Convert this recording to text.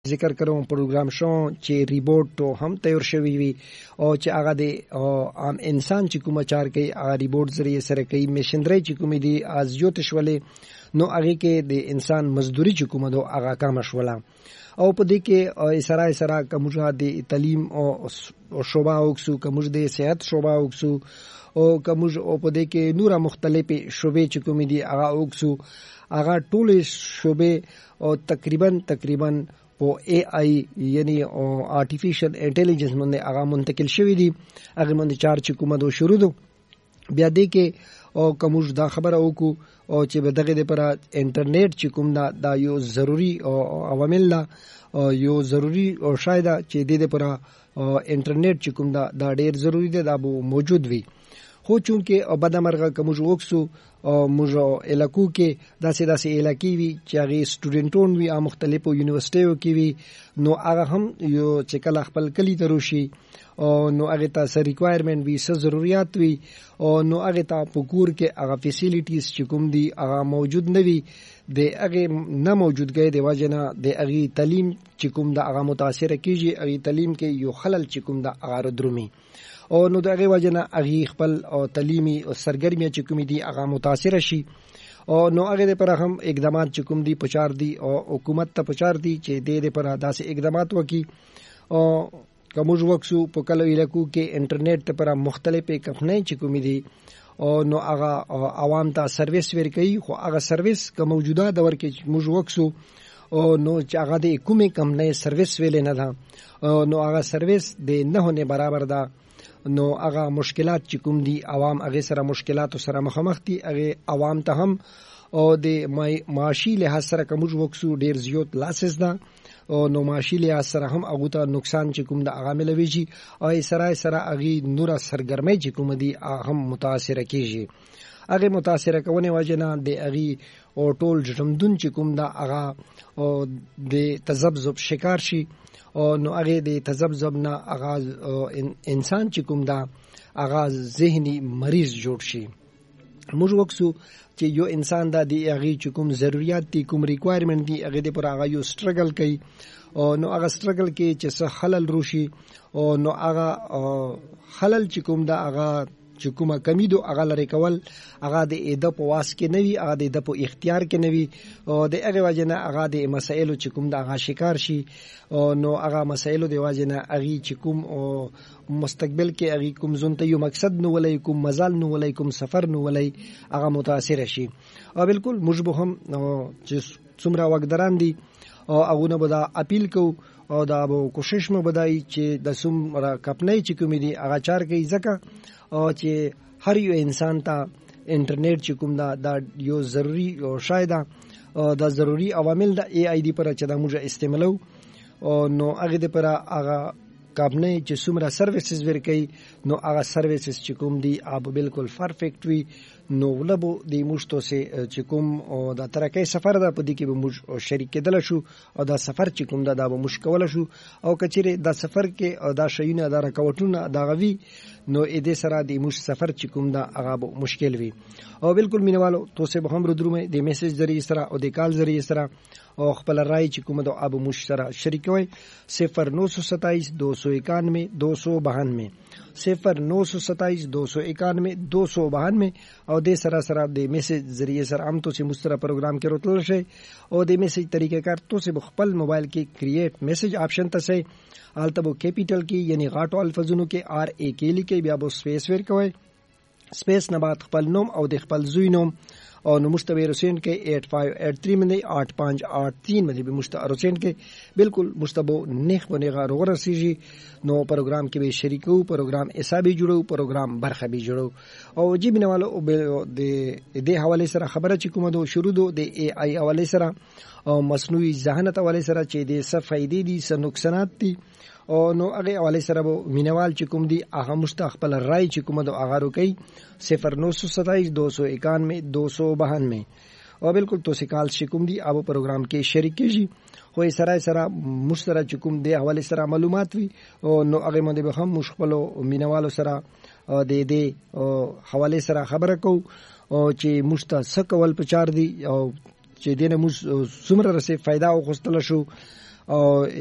ذکر کوم پروګرام شو چې ریبورت هم تیار شوی وي او چې هغه د عام انسان چې کوم چار کوي هغه ریبورت ذریعہ سره کوي مشندري چې کوم دي از یو تشولې نو هغه کې د انسان مزدوري چې کوم دو هغه کم شولا او په دې کې اسرا کومه د تعلیم او شوبه او کومه د صحت شوبه او کومه او په دې کې نور مختلفه شوبې چې کوم دي هغه او هغه ټول شوبې او تقریبا او اي اي یعنی آرټیفیشل انټيليجنس باندې هغه منتقل شوی دي هغه باندې چار چې کومه دو شروع دو بیا دې کې او کومج دا خبره وکړو او چې دغه لپاره انټرنیټ چې کوم دا یو ضروری او عوامل یو ضروری او شاید چې دې لپاره انټرنیټ چې کوم دا ډیر ضروری دی دا به موجود وي خو چونکه بدمرغه کومج وکسو او موږ الکو کې داسې الکی وی چې هغه سټوډنټون وی مختلفو یونیورسيټیو کې وی نو هغه هم یو چې کله خپل کلی ته روشي او نو هغه ته ریکوایرمنت وی څه ضرورت وی او نو هغه ته پکور کې هغه فیسیلیټیز چې کوم دي هغه موجود نه وي د هغه نه موجودګۍ د واجنه د هغه تعلیم چې کوم د هغه متاثر کیږي هغه تعلیم کې یو خلل چې کوم د هغه درومي او نو دغه وجنه هغه خپل او تعلیمي او سرګرمي چې کوم دي هغه متاثر شي او نو هغه لپاره هم اقدامات چې کوم دي پچار دي او حکومت ته پچار دي چې د دې لپاره داسې اقدامات وکړي او کومج وکسو په کلو الکو کې انټرنیټ لپاره مختلفه کمپنۍ چې کوم دي او نو هغه عوام ته سرویس ورکوي خو هغه سرویس کوم موجوده دور کې موږ وکسو او نو چې هغه د کومه کمپنۍ سرویس ویل نه ده نو هغه سرویس د نه نه برابر ده نو هغه مشکلات چې کوم دي عوام هغه سره مشکلات سره مخامخ دي هغه عوام ته هم او د معاشي لحاظ سره کومج وکسو ډیر زیات لاسز ده او نو معاشي لحاظ سره هم هغه ته نقصان چې کوم د هغه ملويږي او سره هغه نور سرګرمۍ چې کوم دي هم متاثر کیږي هغه متاثر کونه وجنه د هغه او ټول جرمدون چې کوم دا هغه او د تذبذب شکار شي او نو هغه د تذبذب نه هغه انسان چې کوم دا هغه ذهني مریض جوړ شي موږ وکسو چې یو انسان دا د هغه چې کوم ضرورت دي کوم ریکوایرمنت دي هغه د پر هغه یو سټرګل کوي او نو هغه سټرګل کې چې څه خلل روشي او نو هغه خلل چې کوم دا هغه چې کومه کمی دو هغه لري کول هغه د اده په واس کې نوي هغه د په اختیار کې نوي او د هغه وجنه هغه د مسایلو چې کوم د هغه شکار شي او نو هغه مسایلو د وجنه هغه چې کوم او مستقبل کې هغه کوم زونته یو مقصد نو ولای کوم مزال نو ولای کوم سفر نو ولای هغه متاثر شي او بالکل مجبو هم چې څومره وګدران دي او هغه به دا اپیل کو او دا به کوشش مو بدای چې د څومره کپنۍ چې کوم دي هغه چار کوي ځکه او چې هر یو انسان ته انټرنیټ چې کوم دا یو ضروری او شاید دا ضروری عوامل د ای آی ډی پر چې د موږ استعمالو او نو هغه د پر هغه کمپنۍ چې څومره سرویسز ورکوي نو هغه سرویسز چې کوم دي اب بالکل پرفیکټ وي نو ولبو د موشتو سه چې کوم او د ترکه سفر د پدې کې به موږ شریک کېدل شو او دا سفر چې کوم دا به مشکل شو او کچېره د سفر کې دا شیونه دا رکاوټونه دا غوي نو اې دې سره د موږ سفر چې کوم دا هغه مشکل وي او بالکل مینوالو توسه به هم درو د میسج ذریعہ سره او د کال ذریعہ سره او خپل رائے چې کوم دا اب موږ سره شریکوي 0927 291 292 0927 291 292 او د سره د میسج ذریعہ سره هم تو سه مستر پروګرام کې روتل شي او د میسج طریقې کار تو سه خپل موبایل کې کریټ میسج آپشن ته سه التبو کیپیټل کې یعنی غاټو الفاظونو کې آر ا کې لیکي بیا بو سپیس ور کوي سپیس نه بعد خپل نوم او د خپل زوی نوم او نو مشتبه رسین کې 8583 باندې 8583 باندې به مشتبه رسین کې بالکل مشتبه نیخ باندې غوړ رسیږي نو پروګرام کې به شریکو پروګرام حسابي جوړو پروګرام برخه به جوړو او جیبنوالو د حواله سره خبره چې کومه دو شروع دو د ای آی حواله سره او مصنوعي ذهانت حواله سره چې د څه فائدې دي څه نقصانات دي او نو هغه حواله سره مینوال چې کوم دي هغه مستقبل رائے چې کومه دو هغه روکي 0927 291 292 او بالکل تو سکال شکوم دي اب پروګرام کې شریک کیږي خو سره مشترک چې کوم دی حواله سره معلومات وي او نو هغه باندې به هم مشغلو مینوالو سره د دې حواله سره خبره کو او چې مشته کول پچار دي او چې دینه موږ څومره رسې फायदा او خوستل شو او